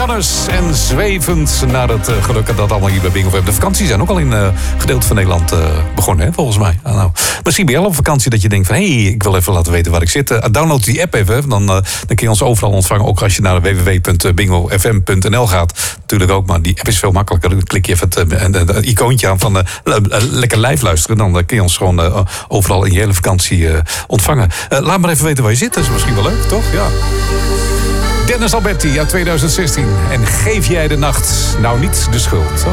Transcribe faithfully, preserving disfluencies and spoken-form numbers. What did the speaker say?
Jannes en zwevend naar het uh, geluk dat allemaal hier bij Bingo F M. De vakanties zijn ook al in uh, gedeelte van Nederland uh, begonnen, hè, volgens mij. Ah, nou. Misschien ben je al op vakantie dat je denkt van... hé, hey, ik wil even laten weten waar ik zit. Uh, download die app even, dan, uh, dan kun je ons overal ontvangen. Ook als je naar w w w punt bingo f m punt n l gaat. Natuurlijk ook, maar die app is veel makkelijker. Dan klik je even het, uh, het, het icoontje aan van uh, uh, lekker live luisteren. Dan uh, kun je ons gewoon uh, overal in je hele vakantie uh, ontvangen. Uh, laat maar even weten waar je zit. Dat is misschien wel leuk, toch? Ja. Dennis Alberti uit tweeduizend zestien. En geef jij de nacht nou niet de schuld?